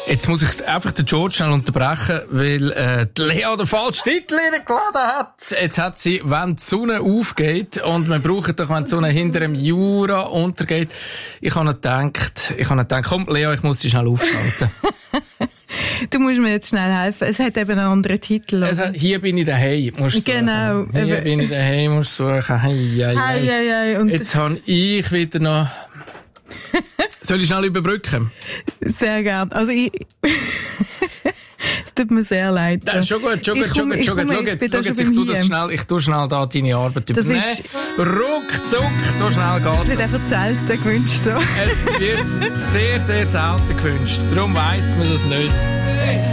Jetzt muss ich einfach den George schnell unterbrechen, weil die Lea den falschen Titel geladen hat. Jetzt hat sie «Wenn die Sonne aufgeht» und wir brauchen doch, wenn die Sonne hinter dem Jura untergeht. Ich habe nicht gedacht, komm Lea, ich muss dich schnell aufhalten. Du musst mir jetzt schnell helfen. Es hat eben einen anderen Titel. Hier bin ich daheim, musst du genau. suchen. Hier bin ich daheim, musst du suchen. Hei. Und jetzt habe ich wieder noch... Soll ich schnell überbrücken? Sehr gern. Also es tut mir sehr leid. Das ist schon gut. Schau jetzt, ich tu schnell da deine Arbeit übernehmen. Ruckzuck, so schnell geht's. Es wird einfach selten gewünscht. Es wird sehr, sehr selten gewünscht. Darum weiss man es nicht.